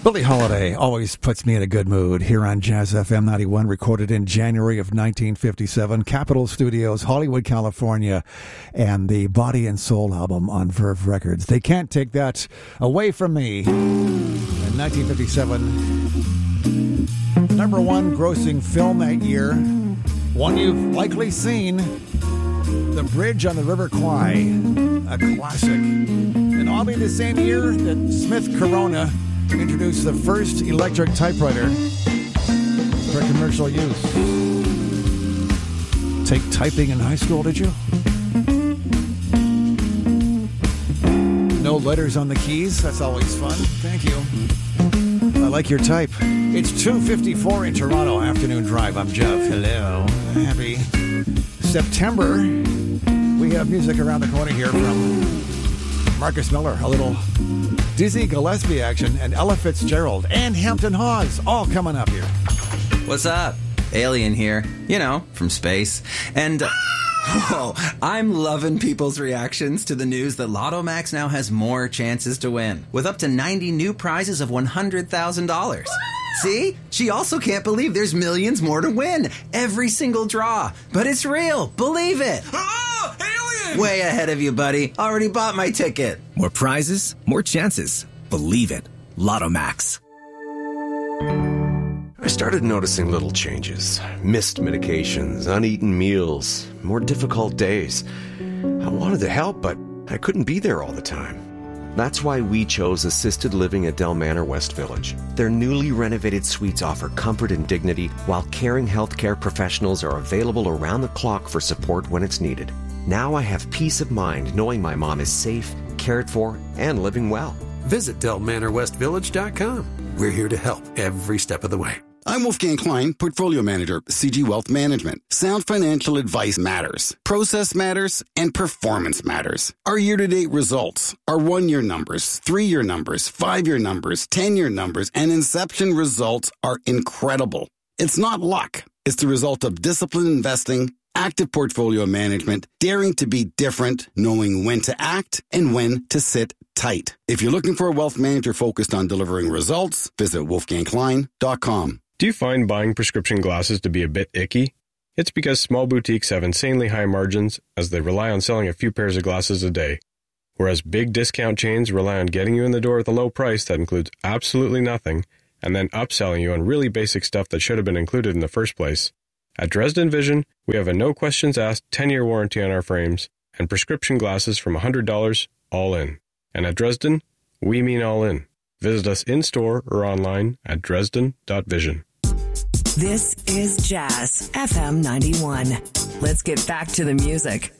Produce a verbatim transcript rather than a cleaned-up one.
Billie Holiday always puts me in a good mood here on Jazz F M ninety-one, recorded in January of nineteen fifty-seven, Capitol Studios, Hollywood, California, and the Body and Soul album on Verve Records. They can't take that away from me. In nineteen fifty-seven, number one grossing film that year, one you've likely seen, The Bridge on the River Kwai, a classic. And oddly the same year that Smith Corona introduced the first electric typewriter for commercial use. Take typing in high school, did you? No letters on the keys. That's always fun. Thank you. I like your type. It's two fifty-four in Toronto, afternoon drive. I'm Jeff. Hello. Happy September. We have music around the corner here from Marcus Miller, a little Dizzy Gillespie action, and Ella Fitzgerald and Hampton Hawes, all coming up here. What's up? Alien here, you know, from space. And, uh, whoa, I'm loving people's reactions to the news that Lotto Max now has more chances to win, with up to ninety new prizes of one hundred thousand dollars. See? She also can't believe there's millions more to win. Every single draw. But it's real. Believe it. Oh, alien! Way ahead of you, buddy. Already bought my ticket. More prizes, more chances. Believe it. Lotto Max. I started noticing little changes. Missed medications, uneaten meals, more difficult days. I wanted to help, but I couldn't be there all the time. That's why we chose assisted living at Del Manor West Village. Their newly renovated suites offer comfort and dignity, while caring healthcare professionals are available around the clock for support when it's needed. Now I have peace of mind knowing my mom is safe, cared for, and living well. Visit del manor west village dot com. We're here to help every step of the way. I'm Wolfgang Klein, Portfolio Manager, C G Wealth Management. Sound financial advice matters. Process matters, and performance matters. Our year-to-date results, our one-year numbers, three-year numbers, five-year numbers, ten-year numbers, and inception results are incredible. It's not luck. It's the result of disciplined investing, active portfolio management, daring to be different, knowing when to act and when to sit tight. If you're looking for a wealth manager focused on delivering results, visit wolfgang klein dot com. Do you find buying prescription glasses to be a bit icky? It's because small boutiques have insanely high margins as they rely on selling a few pairs of glasses a day, whereas big discount chains rely on getting you in the door with a low price that includes absolutely nothing and then upselling you on really basic stuff that should have been included in the first place. At Dresden Vision, we have a no-questions-asked ten-year warranty on our frames and prescription glasses from one hundred dollars all in. And at Dresden, we mean all in. Visit us in-store or online at dresden dot vision. This is Jazz F M ninety-one. Let's get back to the music.